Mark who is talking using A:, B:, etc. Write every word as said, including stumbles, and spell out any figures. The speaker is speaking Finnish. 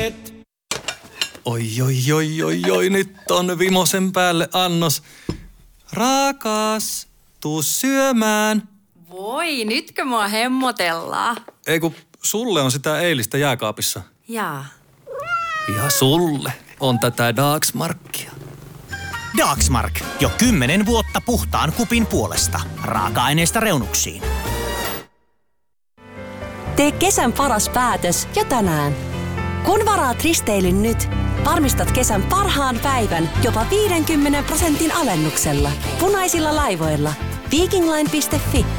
A: Viikingit!
B: Oi, oi, oi, oi, oi, nyt on vimosen päälle annos. Rakas, tuu syömään.
C: Voi, nytkö mua hemmotellaan?
B: Ei kun sulle on sitä eilistä jääkaapissa.
C: Jaa.
B: Ja sulle on tätä Dagsmarkia.
D: Dagsmark. Jo kymmenen vuotta puhtaan kupin puolesta. Raaka-aineista reunuksiin.
E: Tee kesän paras päätös jo tänään. Kun varaat risteilyn nyt, varmistat kesän parhaan päivän jopa viidenkymmenen prosentin alennuksella. Punaisilla laivoilla. Viking Line piste fi